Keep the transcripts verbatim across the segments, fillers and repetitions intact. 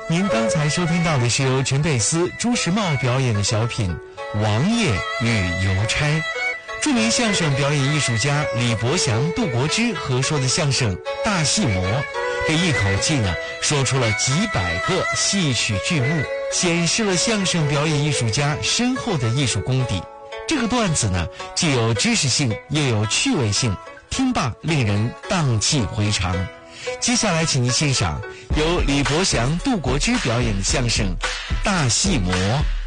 您刚才收听到的是由陈佩斯、朱时茂表演的小品《王爷与邮差》。著名相声表演艺术家李伯祥、杜国之合说的相声《大戏魔》，这一口气呢说出了几百个戏曲剧目，显示了相声表演艺术家深厚的艺术功底。这个段子呢既有知识性又有趣味性，听罢令人荡气回肠。接下来请您欣赏由李伯祥、杜国之表演的相声《大戏魔》。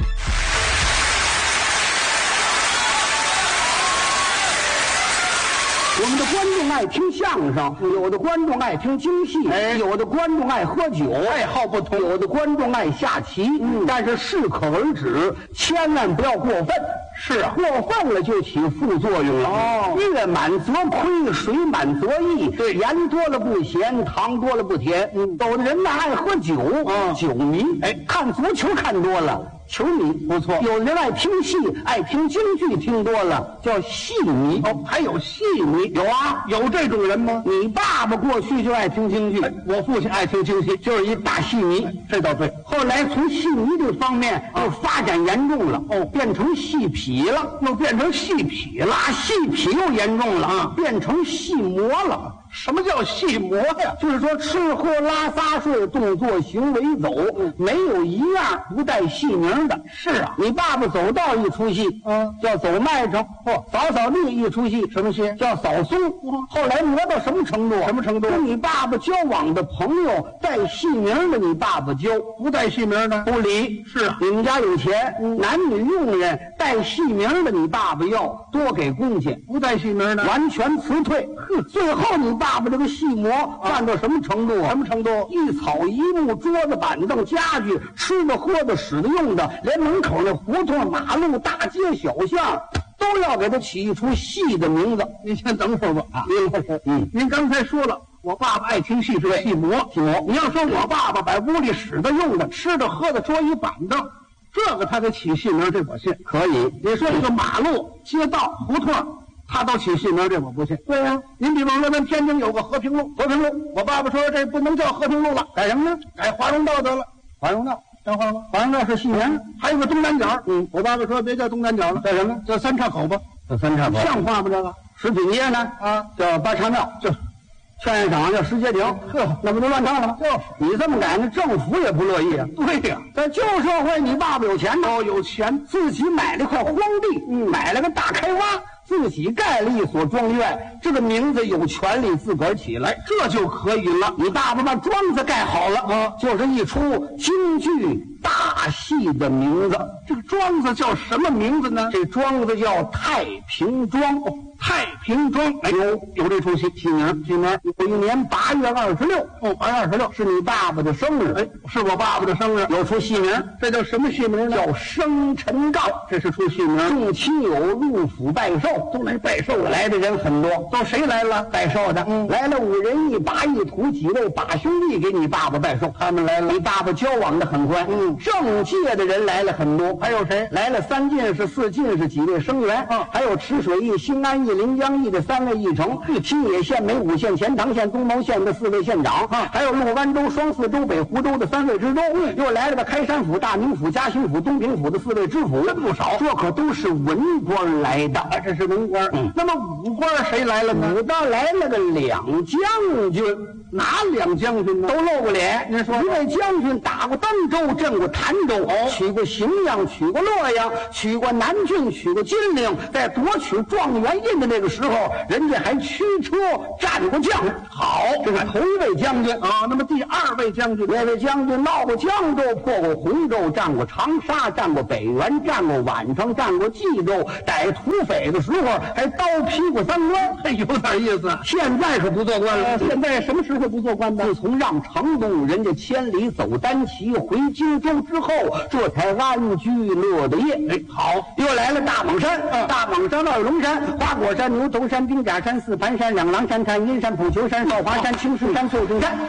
我们的观众爱听相声，有的观众爱听京戏，哎，有的观众爱喝酒，爱好不同；有的观众爱下棋，嗯，但是适可而止，千万不要过分。是啊，过分了就起副作用了。哦，月满则亏，水满则溢。对，盐多了不咸，糖多了不甜。嗯，有的人呢爱喝酒，嗯，酒迷，哎，看足球看多了。球迷不错，有人爱听戏，爱听京剧，听多了叫戏迷。哦，还有戏迷？有啊，有这种人吗？你爸爸过去就爱听京剧，哎，我父亲爱听京戏，就是一大戏迷。这倒对。后来从戏迷这方面又发展严重了，哦，变成戏痞了，又变成戏痞了，戏痞又严重了啊，变成戏魔了。什么叫戏魔呀？就是说吃喝拉撒睡动作行为走，嗯，没有一样不带戏名的。是啊，你爸爸走道一出戏，嗯，叫走麦城；嚯，扫扫地一出戏，什么戏？叫扫松。后来磨到什么程度？什么程度？跟你爸爸交往的朋友带戏名的，你爸爸交；不带戏名的不理。是啊，你们家有钱，嗯，男女佣人带戏名的，你爸爸要多给工钱；不带戏名的完全辞退。哼，最后你爸爸这个戏魔干到什么程度啊？什么程度？一草一木、桌子板凳、家具，吃的、喝的、使的、用的，连门口那胡同、马路、大街小巷，都要给他起一出戏的名字。您先等会儿吧。啊，您老师，嗯，您刚才说了，我爸爸爱听戏是戏魔，戏魔。你要说我爸爸把屋里使的、用的、吃的、喝的、桌椅板凳，这个他给起戏名，这我信。可以。你说这个马路、街道、胡同，他都起戏名，这我不信。对呀，您比方说咱天津有个和平路，和平路，我爸爸说这不能叫和平路了，改什么呢？改华容道得了。华容道像话吗？华容道是戏名。还有个东南角，嗯，我爸爸说别叫东南角了，叫什么？叫三岔口吧。叫三岔口，像话吗？这个食品街呢？啊，叫八岔庙，就劝业场叫石碣井。呵，那不就乱套了吗？就是你这么改，那政府也不乐意啊。对呀，在旧社会，你爸爸有钱呢，哦，有钱，自己买了块荒地，嗯，买了个大开挖。自己盖了一所庄院，这个名字有权利自个儿起来，这就可以了。你爸爸把庄子盖好了啊，就是一出京剧大戏的名字。这个庄子叫什么名字呢？这庄子叫太平庄。哦，太平庄，哎呦，有这出戏，戏名，戏名。有一年八月二十六，哦，八月二十六是你爸爸的生日，哎，是我爸爸的生日，有出戏名，这叫什么戏名呢？叫生辰告，这是出戏名。众亲友入府拜寿。都来拜寿了，来的人很多，都谁来了？拜寿的，嗯，来了五人一把一土几位把兄弟给你爸爸拜寿，他们来了。你爸爸交往的很宽，嗯，政界的人来了很多，还有谁？来了三进士、四进士几位生员，嗯，还有池水驿、新安驿、临江驿的三位驿丞，新野县、美武县、钱塘县、东毛县的四位县长，嗯，还有陆湾州、双泗州、北湖州的三位知州，嗯，又来了个开山府、大名府、嘉兴府、东平府的四位知府，真不少。这可都是文官来的，这是文官。嗯，那么武官谁来了呢？武官来了个两将军，哪两将军呢？都露过脸。您说，一位将军打过登州，镇过潭州，哦，取过荥阳，取过洛阳，取过南郡，取过金陵，在夺取状元印的那个时候，人家还驱车战过将。好，这是头一位将军啊。那么第二位将军，那位将军闹过江州，破过洪州，战过长沙，战过北原，战过宛城，战过冀州，逮土匪的时候还刀劈过三官，哎，有点意思。现在可不做官了。呃、现在什么时候不做官的？自从让成都人家千里走单骑回荆州之后，这才安居乐的业。哎，好，又来了大蟒山，嗯、大蟒山、二龙山、花果山、牛头山、兵甲山、四盘山、两狼山、看阴山、普求山、少华山、青石山、翠屏山。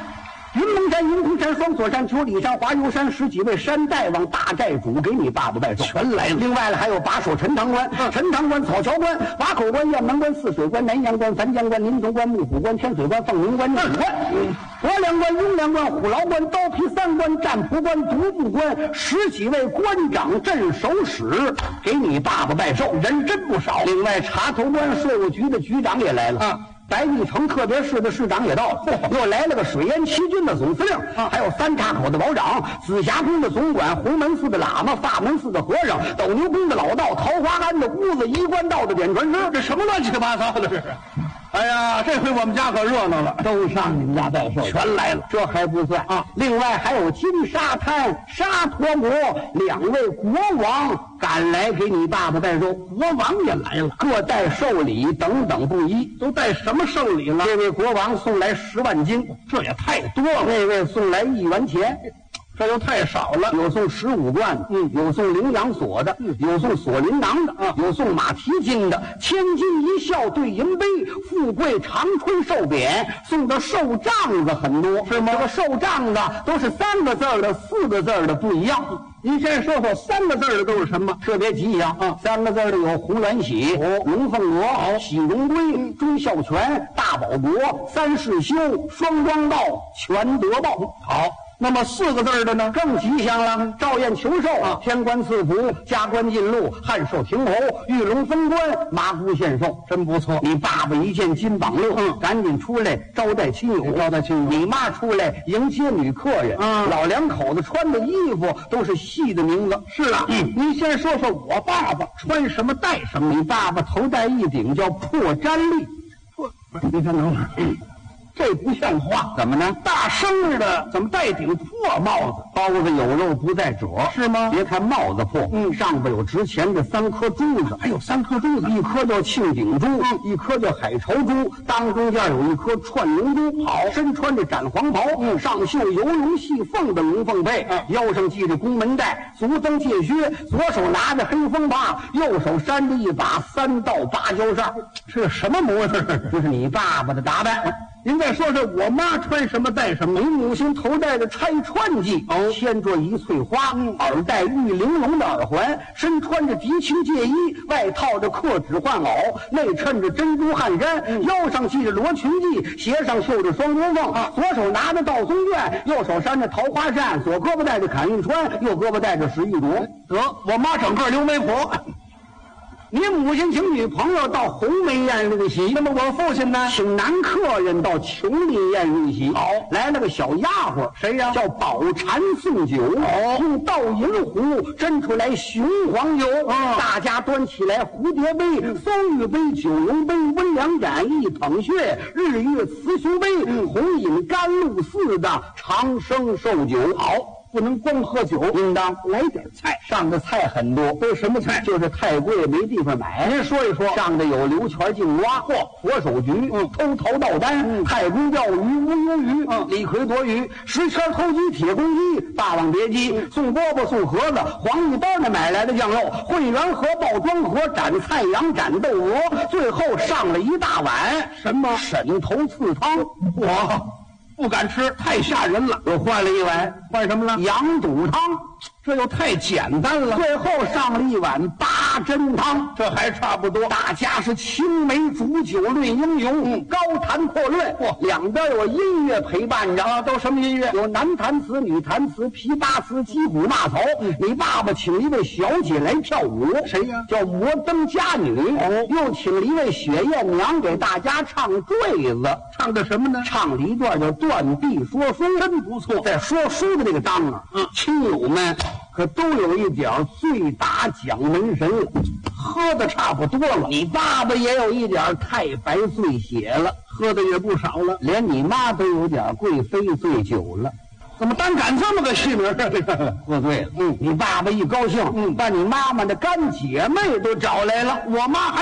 云蒙山、银空山、双锁山、九里山、华油山十几位山大王、大寨主给你爸爸拜寿， 全来了。 另外呢，还有把守陈塘关、 嗯、 陈塘关、草桥关、瓦口关、雁门关、泗水关、南阳关、樊江关、宁城关、幕府关、天水关、凤鸣关、宁关、博梁关、雍凉关、虎牢关、刀皮三关、战蒲关、独步关，十几位关长、镇守使给你爸爸拜寿，人真不少。另外，茶头关税务局的局长也来了啊。白玉城特别市的市长也到了，又来了个水淹七军的总司令，还有三岔口的保长，紫霞宫的总管，洪门寺的喇嘛，法门寺的和尚，斗牛宫的老道，桃花庵的姑子，衣冠道的点传师， 这什么乱七八糟的这是？哎呀，这回我们家可热闹了， 都上你们家拜寿， 全来了。 这还不算啊，另外还有金沙滩、沙陀国两位国王赶来给你爸爸拜寿， 国王也来了， 各带寿礼等等不一， 都带什么寿礼了？ 这位国王送来十万金， 这也太多了； 那位送来一元钱。 这又太少了， 有送十五贯的，嗯，有送羚羊锁的，嗯，有送锁麟囊的，啊，有送马蹄金的，千金一笑对银杯，富贵长春寿匾，送的寿帐子很多，是吗？这个寿帐子都是三个字的，四个字的不一样。 您先说说三个字的都是什么？ 特别吉祥啊！三个字的有红鸾喜、龙凤国、喜荣归、忠孝全、大保国、三世修、双庄道、全德报。 好。那么四个字的呢， 更吉祥了，照宴求寿，啊，天官赐福，加官进禄，汉寿亭侯，玉龙封官，麻姑献寿， 真不错。 你爸爸一见金榜六，嗯，赶紧出来招待亲友， 招待亲友。 你妈出来迎接女客人，嗯，老两口子穿的衣服都是戏的名字。 是啊，嗯，您先说说我爸爸穿什么戴什么。 你爸爸头戴一顶叫破毡笠， 破，您先等会儿。嗯，这不像话， 怎么呢？ 大生日的怎么戴顶破帽子？ 包子有肉不带褶， 是吗？ 别看帽子破，嗯，上边有值钱的三颗珠子， 还有三颗珠子， 一颗叫庆鼎珠，嗯，一颗叫海潮珠，当中间有一颗串龙珠。好，身穿着展黄袍，嗯，上绣游龙戏凤的龙凤佩，嗯，腰上系着宫门带，足蹬戒靴，左手拿着黑风把，右手扇着一把三道芭蕉扇， 是什么模样？ 这是你爸爸的打扮。 您再说说我妈穿什么戴什么？ 你母亲头戴着拆穿髻，哦，牵着一翠花，嗯，耳戴玉玲珑的耳环，身穿着涤青戒衣，外套着刻纸换袄，内衬着珍珠汗衫，嗯，腰上系着罗裙髻，鞋上绣着双螺凤，啊，左手拿着道宗卷，右手扇着桃花扇，左胳膊戴着坎运川，右胳膊戴着石玉镯。 得，我妈整个刘媒婆。 你母亲请女朋友到红梅宴入席， 那么我父亲呢， 请男客人到琼林宴入席。 好， 来了个小丫鬟， 谁呀？ 叫宝蟾送酒。 哦， 用倒银壶斟出来雄黄酒，嗯，大家端起来蝴蝶杯、松玉杯、九龙杯、温良盏、一捧血、日月雌雄杯，嗯，红饮甘露寺的长生寿酒。 好。不能光喝酒， 应当来点菜。 上的菜很多， 都是什么菜？ 就是太贵没地方买。 您说一说。 上的有刘全净瓜，嚯，佛手菊，嗯，偷桃倒丹，嗯，太公钓鱼，乌鱿鱼，嗯，李逵夺鱼，石圈偷鸡，铁公鸡，霸王别姬，嗯，宋饽饽，宋盒子，黄玉刀那买来的酱肉，汇源河，爆庄河，斩菜羊，斩豆鹅，最后上了一大碗什么沈头刺汤， 哇！不敢吃，太吓人了。 又换了一碗， 换什么了？ 羊肚汤， 这又太简单了。 最后上了一碗八珍汤， 这还差不多。 大家是青梅煮酒论英雄，嗯，高谈阔论。嚯，两边有音乐陪伴着， 啊，都什么音乐？ 有男弹词、女弹词、琵琶词、击鼓骂曹。嗯，你爸爸请一位小姐来跳舞， 谁呀？ 叫摩登佳女。哦，又请了一位雪艳娘给大家唱坠子， 唱的什么呢？ 唱了一段叫断臂说书， 真不错。 在说书的这个当儿，嗯，亲友们可都有一点醉打蒋门神了，喝的差不多了。你爸爸也有一点太白醉血了， 喝的也不少了。 连你妈都有点贵妃醉酒了。 怎么单赶这么个戏名啊？这个喝醉了。嗯，你爸爸一高兴，嗯，把你妈妈的干姐妹都找来了。 我妈还